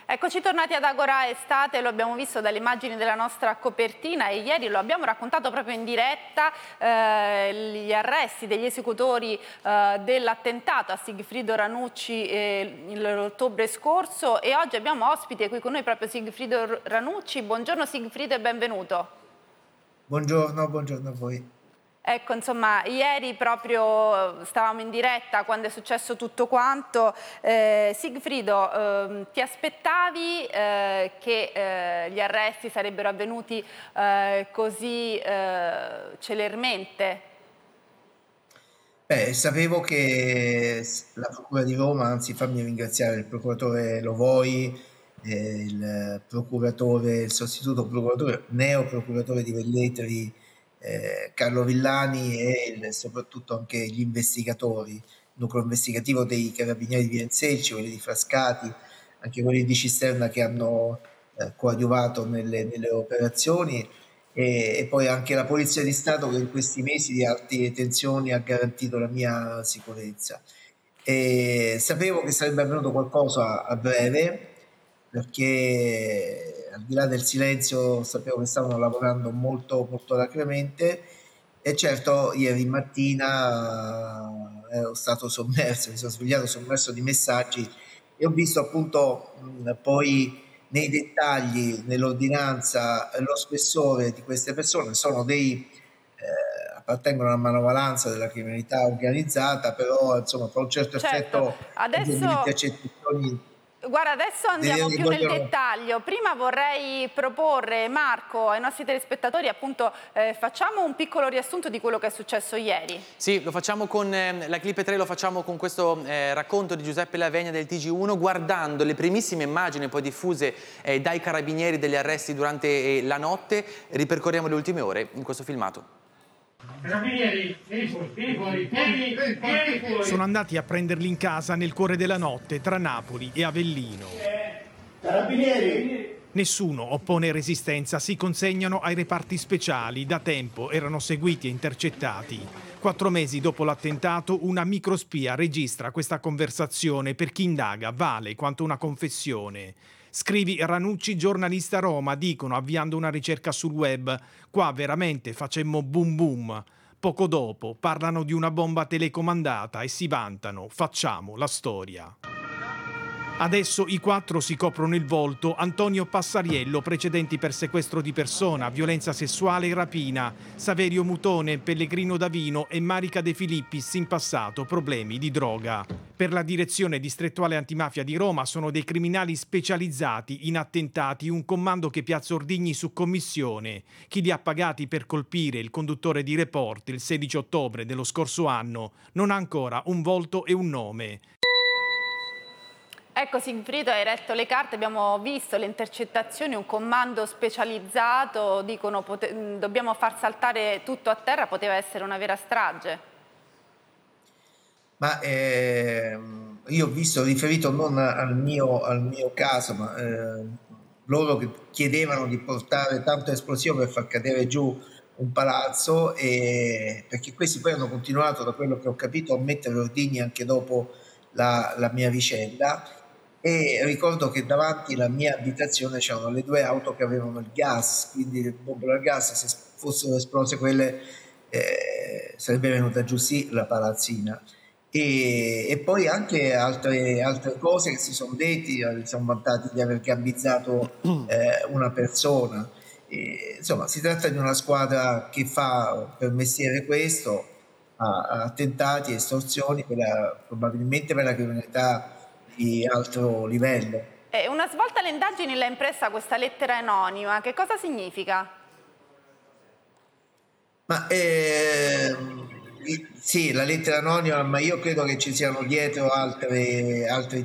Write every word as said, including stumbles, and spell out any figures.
Eccoci tornati ad Agora Estate, lo abbiamo visto dalle immagini della nostra copertina e ieri lo abbiamo raccontato proprio in diretta, eh, gli arresti degli esecutori eh, dell'attentato a Sigfrido Ranucci eh, l'ottobre scorso, e oggi abbiamo ospite qui con noi proprio Sigfrido Ranucci. Buongiorno Sigfrido e benvenuto. Buongiorno, buongiorno a voi. Ecco, insomma, ieri proprio stavamo in diretta quando è successo tutto quanto. Eh, Sigfrido, eh, ti aspettavi eh, che eh, gli arresti sarebbero avvenuti eh, così eh, celermente? Beh, sapevo che s- la Procura di Roma, anzi fammi ringraziare il procuratore Lovoi, eh, il procuratore, il sostituto procuratore, neo procuratore di Velletri, eh, Carlo Villani e il- soprattutto anche gli investigatori, il nucleo investigativo dei Carabinieri di Vicenza, quelli di Frascati, anche quelli di Cisterna che hanno eh, coadiuvato nelle nelle operazioni. E, e poi anche la Polizia di Stato che in questi mesi di alte tensioni ha garantito la mia sicurezza. E sapevo che sarebbe avvenuto qualcosa a breve, perché al di là del silenzio sapevo che stavano lavorando molto, molto alacremente. E certo, ieri mattina eh, ero stato sommerso, mi sono svegliato sommerso di messaggi e ho visto appunto mh, poi nei dettagli, nell'ordinanza, lo spessore di queste persone. Sono dei, eh, appartengono alla manovalanza della criminalità organizzata, però insomma fa un certo Certo, effetto anche delle adesso... intercettazioni, Guarda, adesso andiamo delle, più nel vogliono, dettaglio. Prima vorrei proporre, Marco, ai nostri telespettatori, appunto, eh, facciamo un piccolo riassunto di quello che è successo ieri. Sì, lo facciamo con eh, la clip tre, lo facciamo con questo eh, racconto di Giuseppe Lavegna del T G uno, guardando le primissime immagini poi diffuse eh, dai carabinieri degli arresti durante eh, la notte. Ripercorriamo le ultime ore in questo filmato. Carabinieri, vieni fuori, vieni fuori, vieni, vieni fuori. Sono andati a prenderli in casa nel cuore della notte tra Napoli e Avellino. Carabinieri! Nessuno oppone resistenza, si consegnano ai reparti speciali. Da tempo erano seguiti e intercettati. Quattro mesi dopo l'attentato, una microspia registra questa conversazione. Per chi indaga vale quanto una confessione. Scrivi Ranucci, giornalista a Roma, dicono avviando una ricerca sul web. Qua veramente facemmo boom boom. Poco dopo parlano di una bomba telecomandata e si vantano. Facciamo la storia. Adesso i quattro si coprono il volto. Antonio Passariello, precedenti per sequestro di persona, violenza sessuale e rapina. Saverio Mutone, Pellegrino Davino e Marica De Filippis, in passato problemi di droga. Per la direzione distrettuale antimafia di Roma sono dei criminali specializzati in attentati, un comando che piazza ordigni su commissione. Chi li ha pagati per colpire il conduttore di Report il sedici ottobre dello scorso anno non ha ancora un volto e un nome. Ecco Sigfrido, hai letto le carte, abbiamo visto le intercettazioni, un comando specializzato, dicono pote- dobbiamo far saltare tutto a terra, poteva essere una vera strage. ma ehm, io ho visto riferito non al mio, al mio caso, ma ehm, loro che chiedevano di portare tanto esplosivo per far cadere giù un palazzo, e, perché questi poi hanno continuato, da quello che ho capito, a mettere ordigni anche dopo la, la mia vicenda. E ricordo che davanti alla mia abitazione c'erano le due auto che avevano il gas, quindi le bombole a gas, se fossero esplose quelle eh, sarebbe venuta giù sì la palazzina. E, e poi anche altre, altre cose che si sono detti, eh, si sono vantati di aver gambizzato eh, una persona. E, insomma, si tratta di una squadra che fa per mestiere questo, a, a attentati, estorsioni, per la- probabilmente per la criminalità di alto livello. Eh, una svolta alle indagini l'ha impressa questa lettera anonima, che cosa significa? Ma ehm, i- sì, la lettera anonima, ma io credo che ci siano dietro altre, altre